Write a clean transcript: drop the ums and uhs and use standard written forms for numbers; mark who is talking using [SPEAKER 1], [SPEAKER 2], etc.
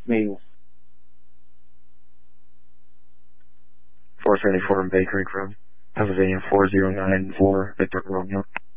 [SPEAKER 1] Me.
[SPEAKER 2] 474 Bay Creek Road, Pennsylvania 4094, Victor Romeo.